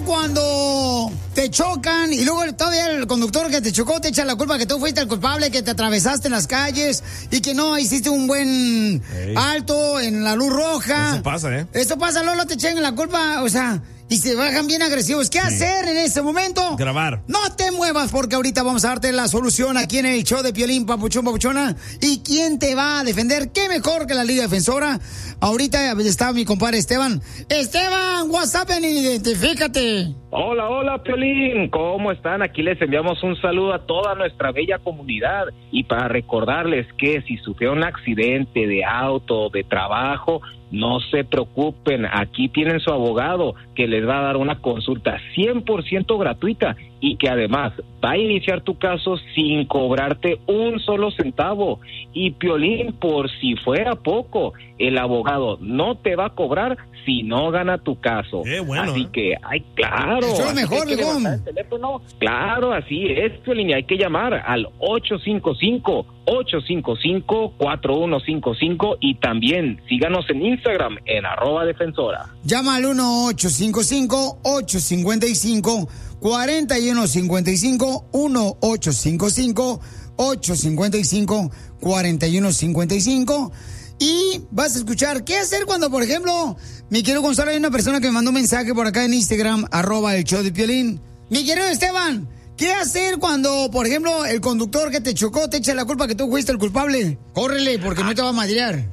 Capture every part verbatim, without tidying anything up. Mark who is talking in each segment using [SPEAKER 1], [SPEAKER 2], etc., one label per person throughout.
[SPEAKER 1] hacer cuando te chocan y luego todavía el conductor que te chocó te echa la culpa que tú fuiste el culpable, que te atravesaste en las calles y que no hiciste un buen Ey. alto en la luz roja?
[SPEAKER 2] Eso pasa, ¿eh?
[SPEAKER 1] Eso pasa, Lolo, te echan la culpa, o sea... Y se bajan bien agresivos. ¿Qué sí. hacer en ese momento?
[SPEAKER 2] Grabar.
[SPEAKER 1] No te muevas porque ahorita vamos a darte la solución aquí en el show de Piolín, Papuchón, Papuchona. ¿Y quién te va a defender? ¿Qué mejor que la Liga Defensora? Ahorita está mi compadre Esteban. Esteban, what's happening? Identifícate.
[SPEAKER 3] Hola, hola, Piolín. ¿Cómo están? Aquí les enviamos un saludo a toda nuestra bella comunidad. Y para recordarles que si sufrieron un accidente de auto o de trabajo, no se preocupen, aquí tienen su abogado que les va a dar una consulta cien por ciento gratuita y que además va a iniciar tu caso sin cobrarte un solo centavo. Y Piolín, por si fuera poco, el abogado no te va a cobrar si no gana tu caso.
[SPEAKER 2] Eh, bueno,
[SPEAKER 3] así
[SPEAKER 2] ¿eh?
[SPEAKER 3] que, ay, claro.
[SPEAKER 1] Eso es lo mejor,
[SPEAKER 3] hay que levantar el teléfono. Claro, así es, Piolín, y hay que llamar al ocho cinco cinco, ocho cinco cinco, cuatro uno cinco cinco y también síganos en Instagram en arroba defensora.
[SPEAKER 1] Llama al uno ocho cinco cinco, ocho cinco cinco, cuatro uno cinco cinco, uno ocho cinco cinco, ocho cinco cinco, cuatro uno cinco cinco. Y vas a escuchar qué hacer cuando, por ejemplo, mi querido Gonzalo, hay una persona que me mandó un mensaje por acá en Instagram, arroba el show de Piolín. Mi querido Esteban, ¿qué hacer cuando, por ejemplo, el conductor que te chocó te echa la culpa que tú fuiste el culpable? Córrele, porque no te va a madrear.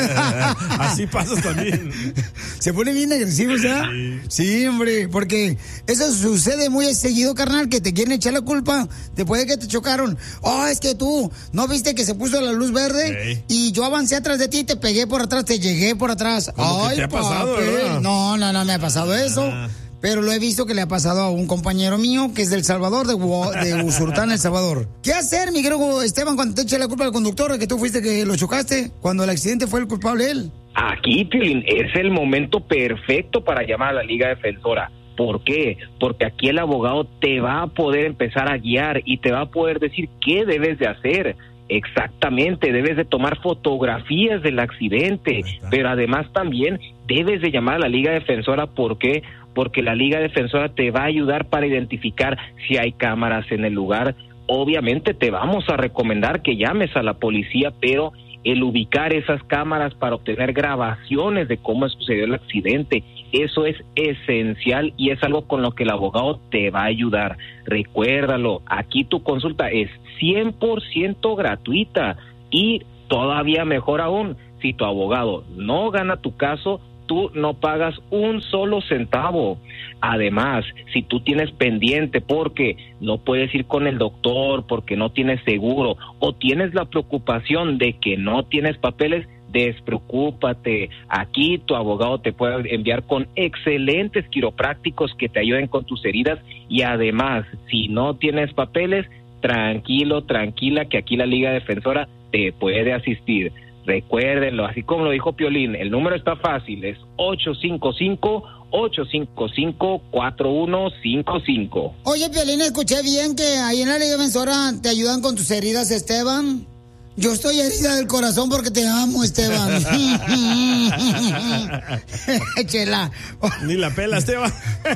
[SPEAKER 2] Así pasas también.
[SPEAKER 1] Se pone bien agresivo, ¿sabes? Sí. sí, hombre, porque eso sucede muy seguido, carnal, que te quieren echar la culpa después de que te chocaron. Oh, es que tú no viste que se puso la luz verde sí. y yo avancé atrás de ti y te pegué por atrás, te llegué por atrás. Ay,
[SPEAKER 2] te ha pasado,
[SPEAKER 1] ¿verdad? No, no, no me ha pasado eso. Ah. Pero lo he visto que le ha pasado a un compañero mío que es del Salvador, de, de Usulután, El Salvador. ¿Qué hacer, mi querido Esteban, cuando te eche la culpa al conductor de que tú fuiste que lo chocaste? Cuando el accidente fue el culpable él.
[SPEAKER 3] Aquí, Piolín, es el momento perfecto para llamar a la Liga Defensora. ¿Por qué? Porque aquí el abogado te va a poder empezar a guiar y te va a poder decir qué debes de hacer. Exactamente, debes de tomar fotografías del accidente, pero además también debes de llamar a la Liga Defensora. ¿Por qué? Porque la Liga Defensora te va a ayudar para identificar si hay cámaras en el lugar. Obviamente te vamos a recomendar que llames a la policía, pero el ubicar esas cámaras para obtener grabaciones de cómo sucedió el accidente, eso es esencial y es algo con lo que el abogado te va a ayudar. Recuérdalo, aquí tu consulta es cien por ciento gratuita y todavía mejor aún, si tu abogado no gana tu caso, tú no pagas un solo centavo. Además, si tú tienes pendiente porque no puedes ir con el doctor, porque no tienes seguro, o tienes la preocupación de que no tienes papeles, despreocúpate. Aquí tu abogado te puede enviar con excelentes quiroprácticos que te ayuden con tus heridas y además, si no tienes papeles, tranquilo, tranquila, que aquí la Liga Defensora te puede asistir. Recuérdenlo, así como lo dijo Piolín, el número está fácil, es ocho cinco cinco, ocho cinco cinco, cuatro uno cinco cinco.
[SPEAKER 1] Oye, Piolín, escuché bien que ahí en la Liga Defensora te ayudan con tus heridas, Esteban. Yo estoy herida del corazón porque te amo, Esteban. Chela.
[SPEAKER 2] Ni la pela, Esteban.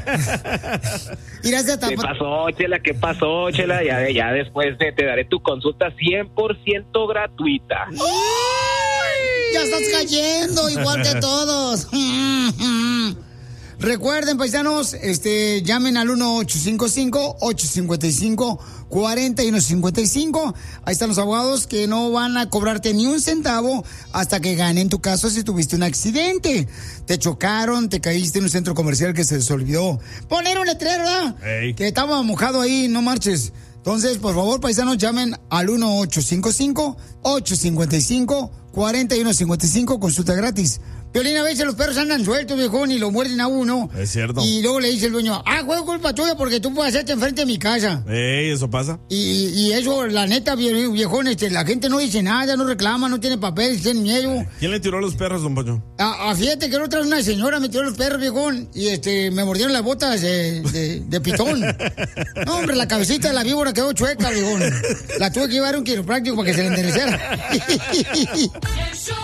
[SPEAKER 3] ¿Qué pasó, Chela? ¿Qué pasó, Chela? Ya, ya después te, te daré tu consulta cien por ciento gratuita.
[SPEAKER 1] ¡Ay! Ya estás cayendo igual que todos. Recuerden, paisanos, este, llamen al uno ocho cinco cinco, ocho cinco cinco, cuatro uno cinco cinco. Ahí están los abogados que no van a cobrarte ni un centavo hasta que ganen tu caso si tuviste un accidente. Te chocaron, te caíste en un centro comercial que se les olvidó poner un letrero, ¿verdad? Hey. Que estaba mojado ahí, no marches. Entonces, por favor, paisanos, llamen al uno ocho cinco cinco, ocho cinco cinco, cuatro uno cinco cinco, consulta gratis. Piolín, a veces los perros andan sueltos, viejón, y lo muerden a uno.
[SPEAKER 2] Es cierto.
[SPEAKER 1] Y luego le dice el dueño, ah, fue culpa tuya porque tú puedes hacerte enfrente de mi casa.
[SPEAKER 2] Ey, ¿eso pasa?
[SPEAKER 1] Y, y eso, la neta, viejón, este, la gente no dice nada, no reclama, no tiene papel, tiene miedo.
[SPEAKER 2] ¿Quién le tiró a los perros, don Poncho?
[SPEAKER 1] Ah, ah, fíjate que la otra vez una señora me tiró los perros, viejón, y este, me mordieron las botas de, de, de pitón. No, hombre, la cabecita de la víbora quedó chueca, viejón. La tuve que llevar a un quiropráctico para que se le enderezara.